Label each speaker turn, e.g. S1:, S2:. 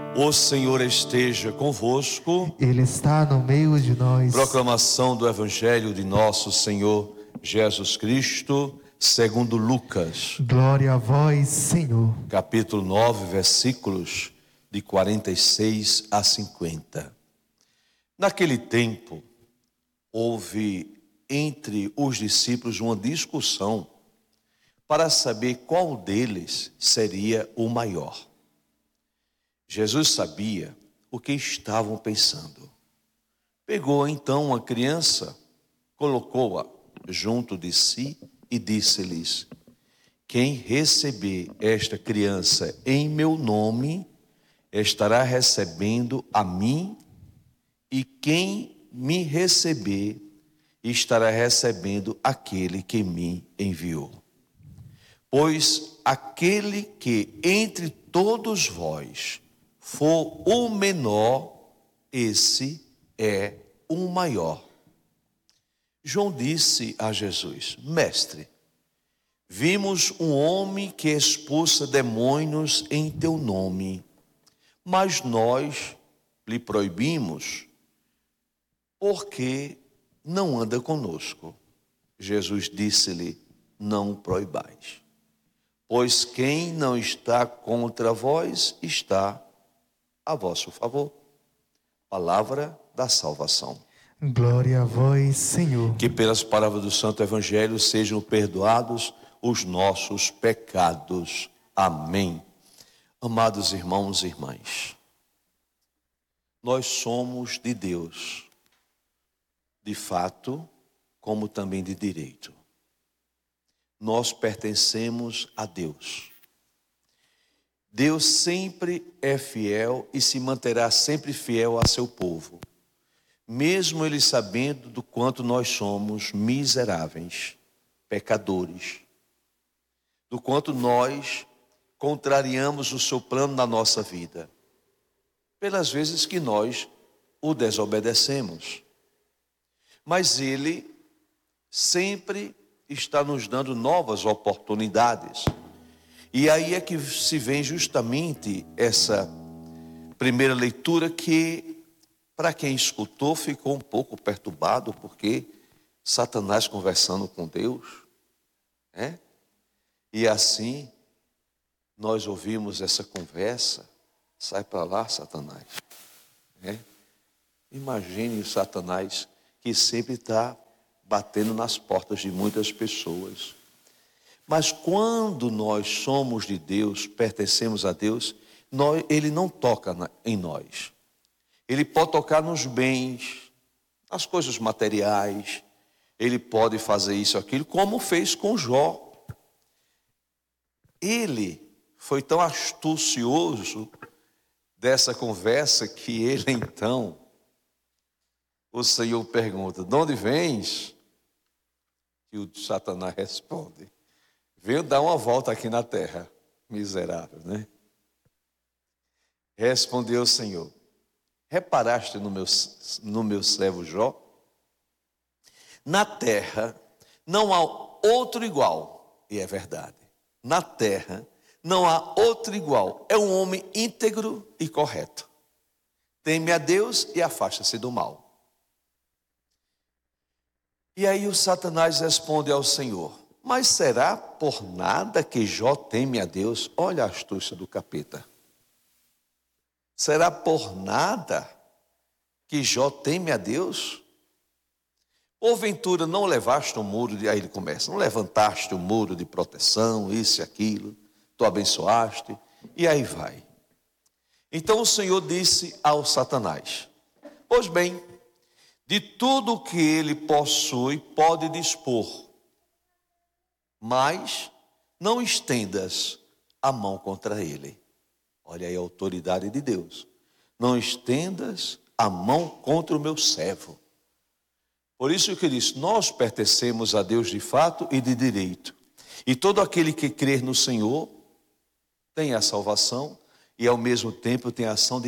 S1: O Senhor esteja convosco.
S2: Ele está no meio de nós.
S1: Proclamação do Evangelho de nosso Senhor Jesus Cristo, segundo Lucas.
S2: Glória a vós, Senhor.
S1: Capítulo 9, versículos de 46 a 50. Naquele tempo, houve entre os discípulos uma discussão para saber qual deles seria o maior. Jesus sabia o que estavam pensando. Pegou então uma criança, colocou-a junto de si e disse-lhes: quem receber esta criança em meu nome, estará recebendo a mim, e quem me receber, estará recebendo aquele que me enviou. Pois aquele que entre todos vós for o menor, esse é o maior. João disse a Jesus: Mestre, vimos um homem que expulsa demônios em teu nome, mas nós lhe proibimos, porque não anda conosco. Jesus disse-lhe: não o proibais, pois quem não está contra vós está a vosso favor. Palavra da salvação.
S2: Glória a vós, Senhor.
S1: Que pelas palavras do Santo Evangelho sejam perdoados os nossos pecados. Amém. Amados irmãos e irmãs, nós somos de Deus, de fato, como também de direito. Nós pertencemos a Deus. Deus sempre é fiel e se manterá sempre fiel a seu povo, mesmo Ele sabendo do quanto nós somos miseráveis, pecadores, do quanto nós contrariamos o seu plano na nossa vida, pelas vezes que nós o desobedecemos. Mas Ele sempre está nos dando novas oportunidades. E aí é que se vem justamente essa primeira leitura que, para quem escutou, ficou um pouco perturbado, porque Satanás conversando com Deus, né? E assim nós ouvimos essa conversa: sai para lá, Satanás, né? Imagine o Satanás, que sempre está batendo nas portas de muitas pessoas. Mas quando nós somos de Deus, pertencemos a Deus, Ele não toca em nós. Ele pode tocar nos bens, nas coisas materiais. Ele pode fazer isso, aquilo, como fez com Jó. Ele foi tão astucioso dessa conversa que ele então, o Senhor pergunta: de onde vens? E o Satanás responde: venho dar uma volta aqui na terra, miserável, né? Respondeu o Senhor: reparaste no meu servo Jó? Na terra não há outro igual, e é verdade. Na terra não há outro igual. É um homem íntegro e correto. Teme a Deus e afasta-se do mal. E aí o Satanás responde ao Senhor: mas será por nada que Jó teme a Deus? Olha a astúcia do capeta. Será por nada que Jó teme a Deus? Porventura não levaste um muro de... Aí ele começa: não levantaste um muro de proteção, isso e aquilo, tu abençoaste, e aí vai. Então o Senhor disse ao Satanás: pois bem, de tudo o que ele possui pode dispor, mas não estendas a mão contra ele. Olha aí a autoridade de Deus. Não estendas a mão contra o meu servo. Por isso que eu disse: nós pertencemos a Deus de fato e de direito. E todo aquele que crer no Senhor tem a salvação e ao mesmo tempo tem a ação de